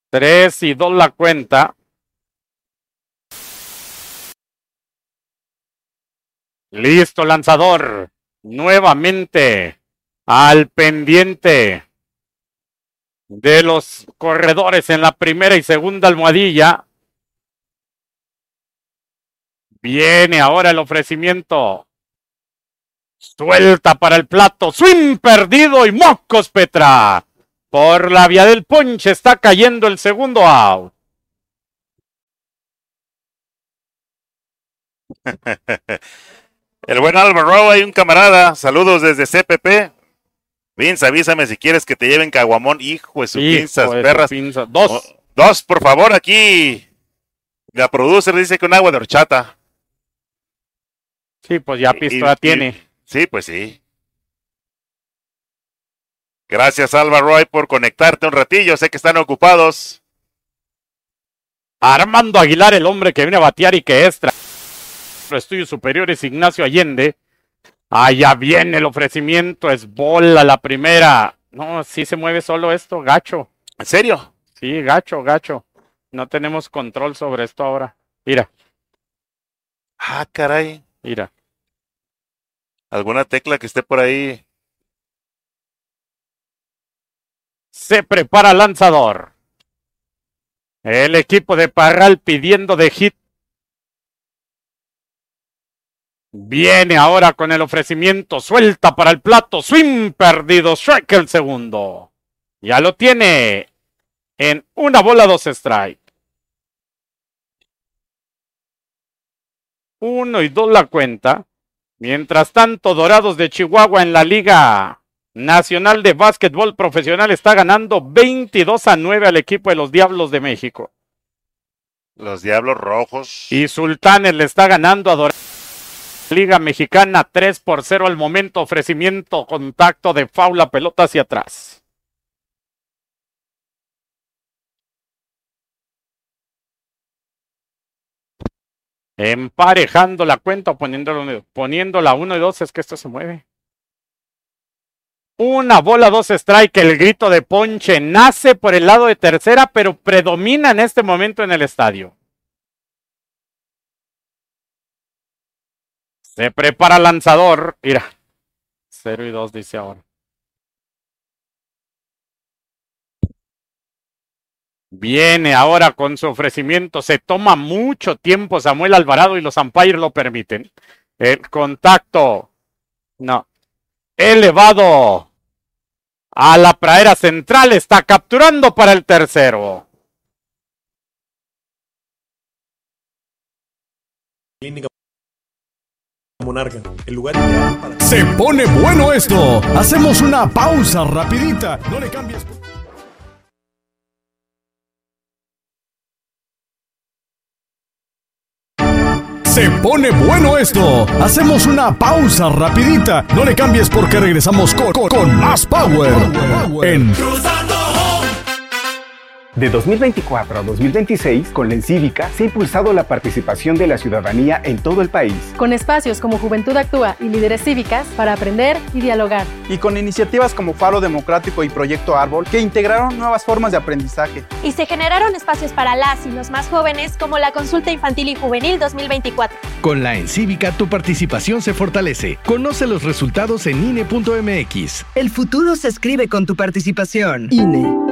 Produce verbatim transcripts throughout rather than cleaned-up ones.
Tres y dos la cuenta. Listo, lanzador. Nuevamente al pendiente de los corredores en la primera y segunda almohadilla. Viene ahora el ofrecimiento. Suelta para el plato. Swing perdido y mocos Petra. Por la vía del ponche está cayendo el segundo out. El buen Álvaro, hay un camarada. Saludos desde C P P. Vince, avísame si quieres que te lleven caguamón. Hijo de sus pinzas, perras. Pinza. Dos. Oh, dos, por favor, aquí. La producer dice que un agua de horchata. Sí, pues ya pistola y, tiene. Y, sí, pues sí. Gracias, Álvaro, por conectarte un ratillo. Sé que están ocupados. Armando Aguilar, el hombre que viene a batear y que extra. Estudios superiores, Ignacio Allende. Allá viene el ofrecimiento, es bola la primera. No, sí se mueve solo esto, gacho. ¿En serio? Sí, gacho, gacho. No tenemos control sobre esto ahora. Mira. Ah, caray. Mira. ¿Alguna tecla que esté por ahí? Se prepara lanzador. El equipo de Parral pidiendo de hit. Viene ahora con el ofrecimiento, suelta para el plato, swing perdido, strike el segundo. Ya lo tiene en una bola, dos strike. Uno y dos la cuenta. Mientras tanto, Dorados de Chihuahua en la Liga Nacional de Básquetbol Profesional está ganando veintidós a nueve al equipo de los Diablos de México. Los Diablos Rojos. Y Sultanes le está ganando a Dorados. Liga Mexicana tres por cero al momento, ofrecimiento, contacto de foul, la pelota hacia atrás. Emparejando la cuenta, poniéndolo, poniéndola uno y dos, es que esto se mueve. Una bola, dos strike, el grito de ponche nace por el lado de tercera, pero predomina en este momento en el estadio. Se prepara lanzador. Mira. cero y dos dice ahora. Viene ahora con su ofrecimiento. Se toma mucho tiempo Samuel Alvarado y los umpires lo permiten. El contacto. No. Elevado. A la pradera central. Está capturando para el tercero. Clínica Monarca, el lugar ideal para... Se pone bueno esto. Hacemos una pausa rapidita. No le cambies. Se pone bueno esto. Hacemos una pausa rapidita. No le cambies porque regresamos con, con, con más power. En De dos mil veinticuatro a dos mil veintiséis, con la Encívica se ha impulsado la participación de la ciudadanía en todo el país. Con espacios como Juventud Actúa y Líderes Cívicas para aprender y dialogar. Y con iniciativas como Faro Democrático y Proyecto Árbol que integraron nuevas formas de aprendizaje. Y se generaron espacios para las y los más jóvenes como la Consulta Infantil y Juvenil dos mil veinticuatro. Con la Encívica tu participación se fortalece. Conoce los resultados en I N E punto M X. El futuro se escribe con tu participación. I N E.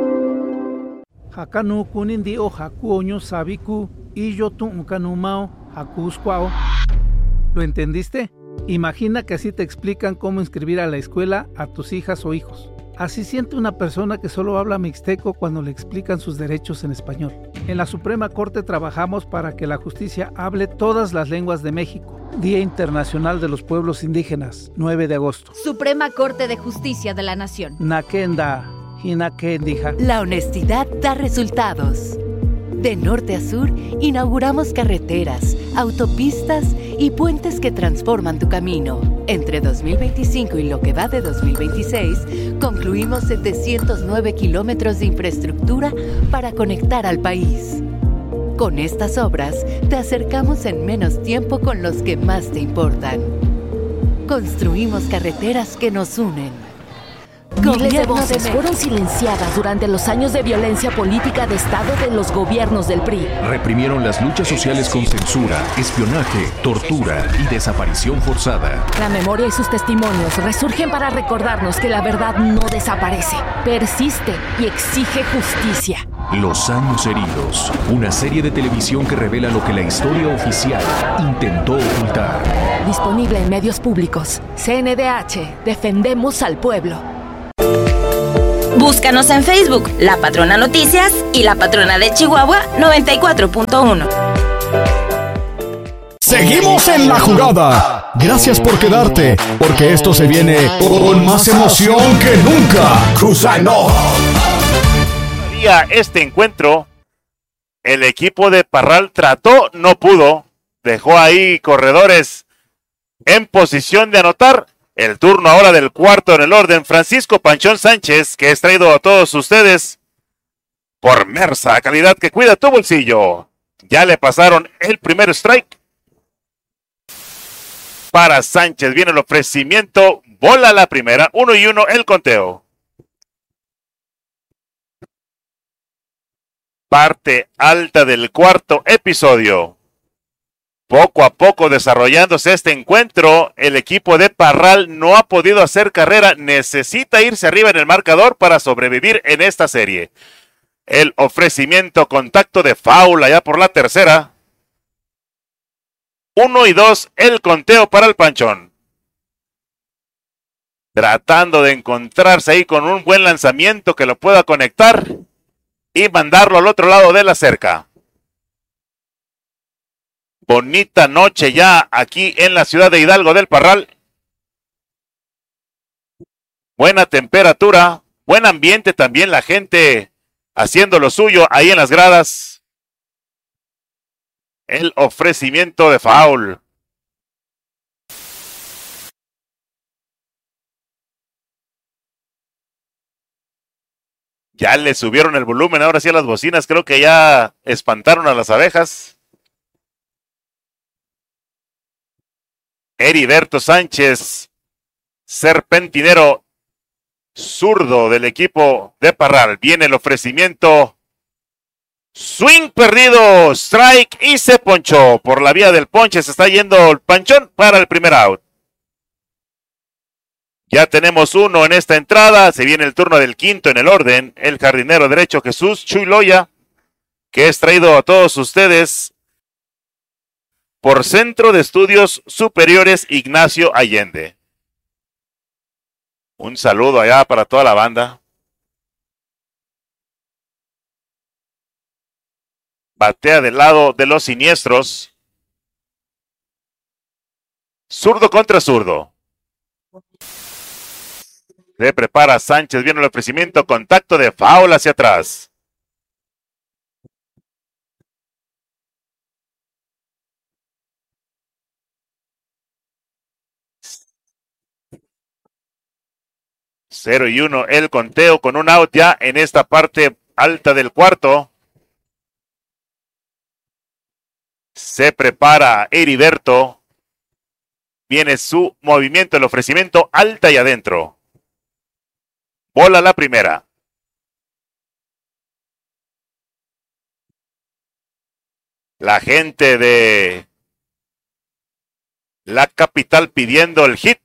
Hakanu kunindi o hakuoño sabiku y yo tu unkanumao hakuskwao. ¿Lo entendiste? Imagina que así te explican cómo inscribir a la escuela a tus hijas o hijos. Así siente una persona que solo habla mixteco cuando le explican sus derechos en español. En la Suprema Corte trabajamos para que la justicia hable todas las lenguas de México. Día Internacional de los Pueblos Indígenas, nueve de agosto. Suprema Corte de Justicia de la Nación. Nakenda. La honestidad da resultados. De norte a sur, inauguramos carreteras, autopistas y puentes que transforman tu camino. Entre dos mil veinticinco y lo que va de dos mil veintiséis, concluimos setecientos nueve kilómetros de infraestructura para conectar al país. Con estas obras, te acercamos en menos tiempo con los que más te importan. Construimos carreteras que nos unen. Miles de voces fueron silenciadas durante los años de violencia política de Estado de los gobiernos del P R I. Reprimieron las luchas sociales con censura, espionaje, tortura y desaparición forzada. La memoria y sus testimonios resurgen para recordarnos que la verdad no desaparece, persiste y exige justicia. Los años heridos, una serie de televisión que revela lo que la historia oficial intentó ocultar. Disponible en medios públicos. C N D H, defendemos al pueblo. Búscanos en Facebook, La Patrona Noticias y La Patrona de Chihuahua noventa y cuatro punto uno. Seguimos en la jugada. Gracias por quedarte, porque esto se viene con más emoción que nunca. Cruzaino. Este encuentro, el equipo de Parral trató, no pudo, dejó ahí corredores en posición de anotar. El turno ahora del cuarto en el orden, Francisco Panchón Sánchez, que es traído a todos ustedes por Mersa, calidad que cuida tu bolsillo. Ya le pasaron el primer strike para Sánchez, viene el ofrecimiento, bola la primera, uno y uno el conteo. Parte alta del cuarto episodio. Poco a poco desarrollándose este encuentro, el equipo de Parral no ha podido hacer carrera, necesita irse arriba en el marcador para sobrevivir en esta serie. El ofrecimiento, contacto de foul allá por la tercera. Uno y dos, el conteo para el Panchón. Tratando de encontrarse ahí con un buen lanzamiento que lo pueda conectar y mandarlo al otro lado de la cerca. Bonita noche ya aquí en la ciudad de Hidalgo del Parral. Buena temperatura, buen ambiente también, la gente haciendo lo suyo ahí en las gradas. El ofrecimiento de foul. Ya le subieron el volumen, ahora sí a las bocinas, creo que ya espantaron a las abejas. Heriberto Sánchez, serpentinero zurdo del equipo de Parral. Viene el ofrecimiento. Swing perdido, strike y se ponchó. Por la vía del ponche se está yendo el Panchón para el primer out. Ya tenemos uno en esta entrada, se viene el turno del quinto en el orden, el jardinero derecho Jesús Chuy Loya, que es traído a todos ustedes por Centro de Estudios Superiores Ignacio Allende. Un saludo allá para toda la banda. Batea del lado de los siniestros. Zurdo contra zurdo. Se prepara Sánchez, viene el ofrecimiento, contacto de foul hacia atrás. Cero y uno el conteo con un out ya en esta parte alta del cuarto. Se prepara Heriberto. Viene su movimiento, el ofrecimiento alta y adentro. Bola la primera. La gente de la capital pidiendo el hit.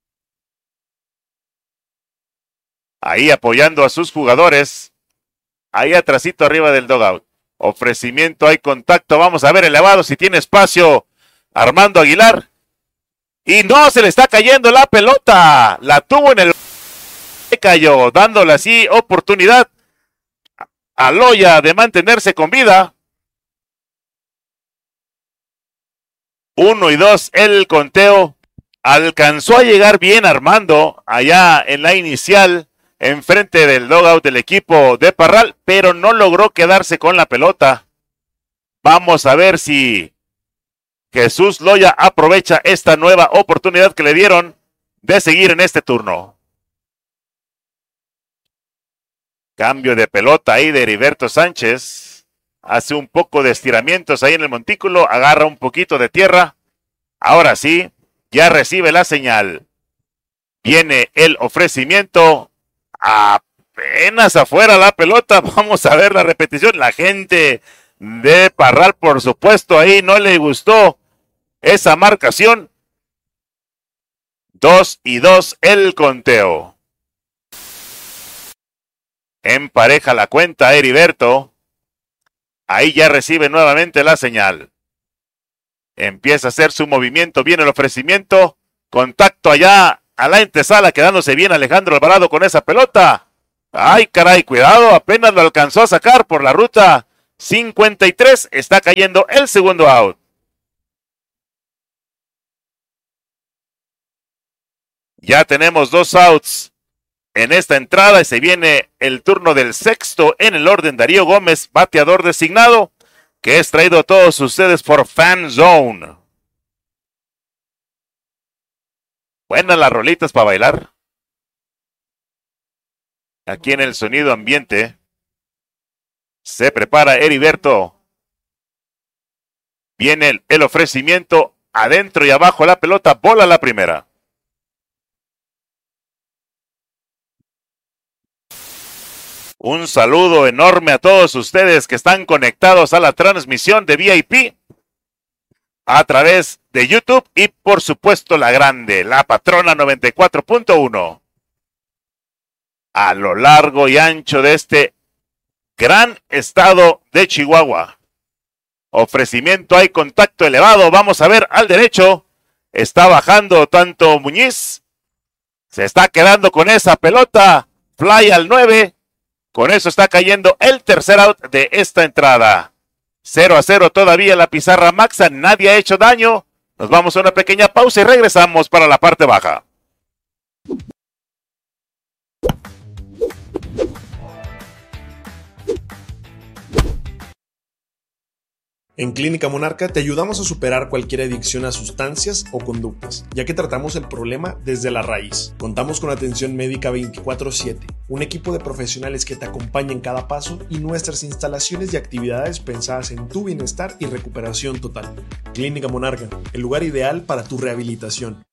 Ahí apoyando a sus jugadores. Ahí atrasito arriba del dugout. Ofrecimiento, hay contacto. Vamos a ver elevado si tiene espacio Armando Aguilar. Y no, se le está cayendo la pelota. La tuvo en el... cayó, dándole así oportunidad a Loya de mantenerse con vida. Uno y dos el conteo. Alcanzó a llegar bien Armando allá en la inicial, enfrente del dugout del equipo de Parral, pero no logró quedarse con la pelota. Vamos a ver si Jesús Loya aprovecha esta nueva oportunidad que le dieron de seguir en este turno. Cambio de pelota ahí de Heriberto Sánchez. Hace un poco de estiramientos ahí en el montículo. Agarra un poquito de tierra. Ahora sí, ya recibe la señal. Viene el ofrecimiento Apenas afuera la pelota. Vamos a ver la repetición. La gente de Parral, por supuesto, ahí no le gustó esa marcación. Dos y dos el conteo. Empareja la cuenta Heriberto. Ahí ya recibe nuevamente la señal. Empieza a hacer su movimiento. Viene el ofrecimiento. Contacto allá a la antesala. Quedándose bien Alejandro Alvarado con esa pelota. Ay, caray, cuidado. Apenas lo alcanzó a sacar por la ruta cincuenta y tres. Está cayendo el segundo out. Ya tenemos dos outs en esta entrada y se viene el turno del sexto en el orden. Darío Gómez, bateador designado, que es traído a todos ustedes por Fan Zone. Buenas las rolitas para bailar. Aquí en el sonido ambiente se prepara Heriberto. Viene el, el ofrecimiento adentro y abajo la pelota, bola la primera. Un saludo enorme a todos ustedes que están conectados a la transmisión de V I P a través de YouTube y por supuesto la grande, la Patrona noventa y cuatro punto uno. A lo largo y ancho de este gran estado de Chihuahua. Ofrecimiento, hay contacto elevado, vamos a ver al derecho. Está bajando tanto Muñiz. Se está quedando con esa pelota. Fly al nueve. Con eso está cayendo el tercer out de esta entrada. cero a cero todavía la pizarra Maxa. Nadie ha hecho daño. Nos vamos a una pequeña pausa y regresamos para la parte baja. En Clínica Monarca te ayudamos a superar cualquier adicción a sustancias o conductas, ya que tratamos el problema desde la raíz. Contamos con atención médica veinticuatro siete, un equipo de profesionales que te acompaña en cada paso y nuestras instalaciones y actividades pensadas en tu bienestar y recuperación total. Clínica Monarca, el lugar ideal para tu rehabilitación.